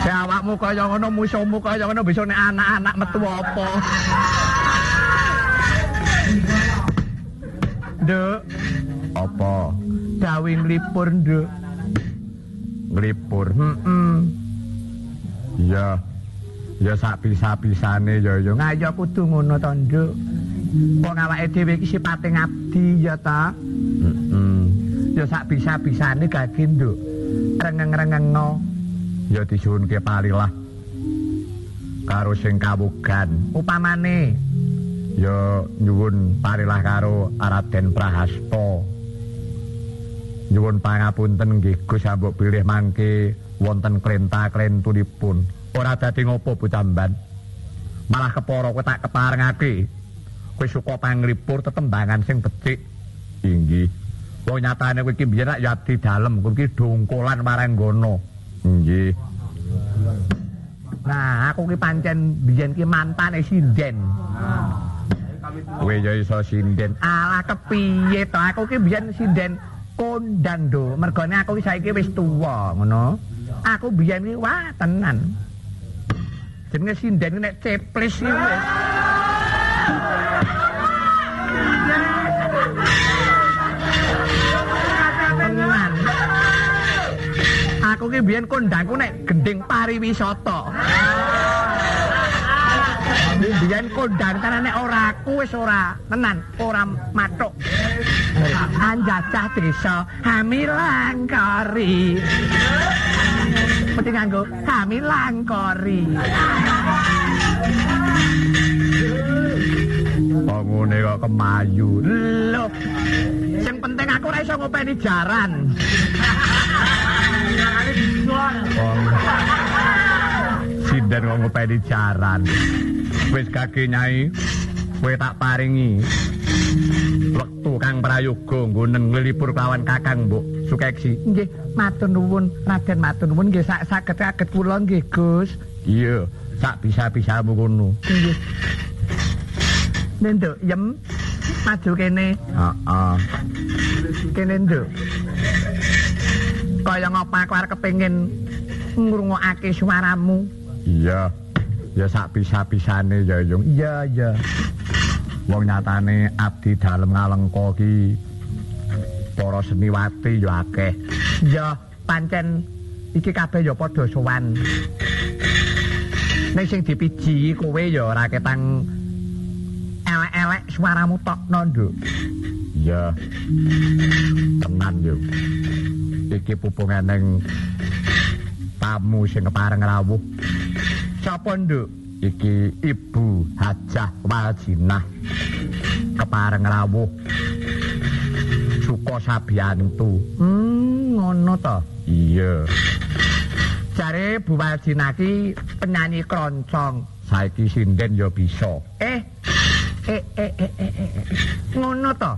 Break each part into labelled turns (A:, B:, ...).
A: Awakmu kaya ngono, musuhmu kaya ngono, bisa nek anak-anak metu apa? Nduk. Apa? Dawi nglipur, Nduk. Nglipur. Iya. Ya sak bisa-bisane ya ngayo kudu ngono to, Nduk. Wong awake dhewe iki sipate ngabdi ya ta. Ya sak bisa-bisane gage, Nduk. Rengeng-rengengno ya disuwunke palilah karo sing kawugan. Upamane ya nyuwun parilah karo Raden Prahasta. Nyuwun pangapunten nggih Gus ambok pilih mangke wonten klenta-klentunipun. Ora dadi ngopo Butamban. Malah kepara kowe tak keparengake. Kowe suka panglipur tetembangan sing becik. Inggih. Wong nyatane kowe iki biyen ya abdi dalem, kowe iki dongkolan maranggono. Nggih. Nah, aku ki pancen biyen ki mantane sinden. Kowe ya iso sinden. Alah kepiye to? Aku ki biyen sinden kondang do. Mergone aku ki saiki wis tuwa, ngono. Aku biyen ki wah tenan. Jenenge sinden ki nek ceplis ki wis. Tenan. Aku ki biyen kondangku nek gending pariwisata. Biyen kondang karena nek ora aku wis ora tenan, ora matuk. Anjajah desa Hamilangkari. Mesti nganggo Hamilangkari. Kok ngene kok kemayu. Lho. Sing penting aku ora iso ngopeni jaran. Sinden kok ngopeni jaran. Wis kaki Nyai, kowe tak paringi wektu Kang Prayoga nggo nglipur kelawan Kakang Mbok Sukeksi. Nggih, matur nuwun Raden, matur nuwun nggih saged kula nggih Gus. Iya, sak bisa-bisamu ngono. Nggih. Nduk, yem maju kene. Heeh. Kene Nduk. Kaya ngapa aku arep kepengin ngrungokake suaramu. Iya. Ya sak bisa-bisane ya Yung. Iya, iya. Wong nyatane abdi dalem Ngalengka ki para seniwati ya akeh. Ya pancen iki kabeh ya padha sowan. Nek sing dipiji kowe ya ora ketang elek-elek suaramu tokno, Nduk. Iya. Tenan yo. Iki pupunganing tamu sing kepareng rawuh. Sapa Nduk? Iki Ibu Hajah Waljinah kepareng rawuh Suka Sabiyantu. Ngono to? Iya. Jare Bu Waljinah ki penyanyi keroncong. Saiki sinden ya bisa. Ngono to?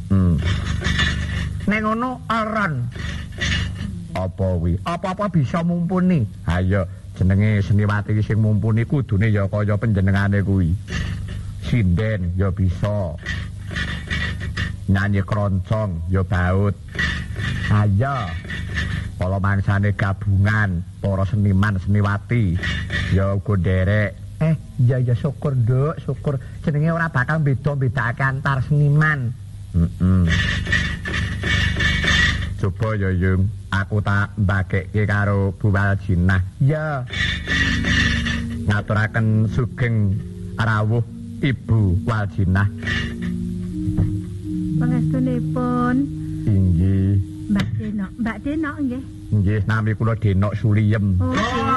A: Nek ngono aran. Apa wi? Apa-apa bisa mumpuni. Ayo jenenge seniwati sing mumpuni kudune ya kaya panjenengane kuwi. Sinden ya bisa. Nyanyi keroncong ya baut. Ayo. Kala mangsane gabungan para seniman seniwati ya uga nderek. Ya syukur Nduk, syukur. Jenenge ora bakal beda-bedake antar seniman. Coba ya Yung, aku tak mbagekke karo Bu Waljinah. Ya. Ngaturaken sugeng rawuh Ibu Waljinah.
B: Pangestunipun.
A: Inggih.
B: Mbak Denok nggih.
A: Nggih, nami kula Denok Suliem.
B: Oh.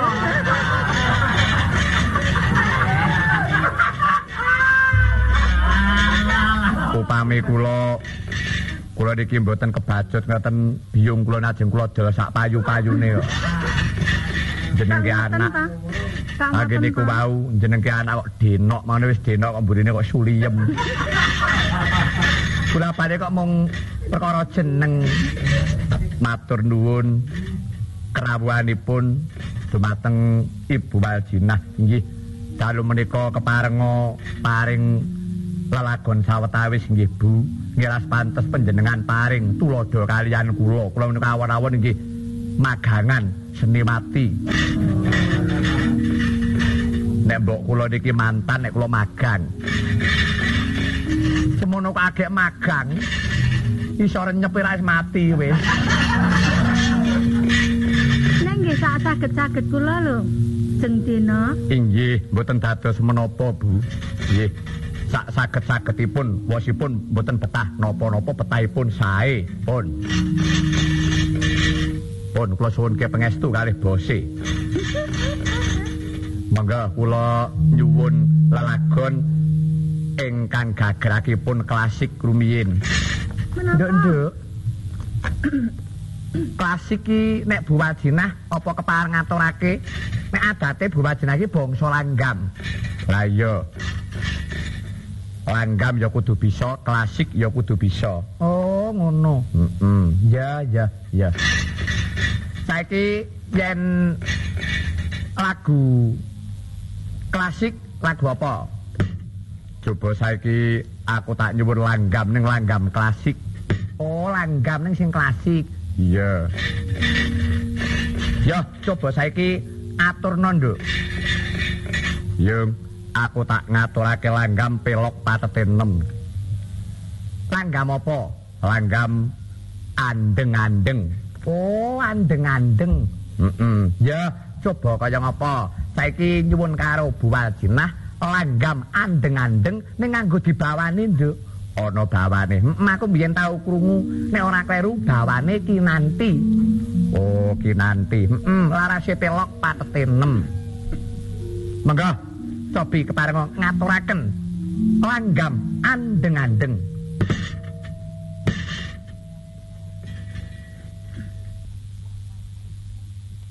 A: Upami kula niki mboten kebacut ngoten biyung kula najeng kula dol sak payu-payune kok. Jenenge anak. Lagi niku wau jenenge anak kok Denok, mane wis Denok kok mburine kok Suliem. Kula badhe kok mung perkara jeneng. Matur nuwun kerawuhanipun dumateng Ibu Waljinah. Inggih, dalu menika keparenga paring lelagon sawetawis nggih Bu. Ngiras pantes panjenengan paring tulodo kalian kula. Kula menika awon-awon nggih magangan seniwati. Nek mbok kula niki mantan nek kula magang. Semono kok agek magang. Iso renyep ora mati wis.
B: Nek nggih sak saged-saged kula lho. Jeng dina.
A: Inggih, mboten dados menapa, Bu. Nggih. Sak saged-sagedipun wosipun mboten betah napa-napa petahipun sae, pun. Pun kula suwunke pangestu kalih bose. Mangga kula nyuwun lelagon ingkang gagerakipun klasik rumiyin.
B: Menapa?
A: Nduk. Klasik ki nek Bu Wadinah apa kepareng ngaturake nek adate Bu Wadinah ki bangsa langgam. Lah iya. Langgam ya kudu bisa, klasik ya kudu bisa. Oh, ngono. Ya. Saiki yen lagu klasik lagu apa? Coba saiki aku tak nyuwun langgam ning langgam klasik. Oh, langgam ning sing klasik. Iya. Yo, coba saiki aturno, Nduk. Yung, aku tak ngaturake langgam pelok patete 6. Langgam apa? Langgam andeng-andeng. Oh, andeng-andeng. Ya, coba kaya ngapa? Saiki nyuwun karo Bu Wadinah langgam andeng-andeng ning nganggo dibawani, Nduk. Ana bawane. Aku mbiyen tau krungu nek ora kleru bawane Kinanti. Oh, Kinanti. Larase pelok patete 6. Monggo cobi kepareng ngaturaken langgam andeng-andeng.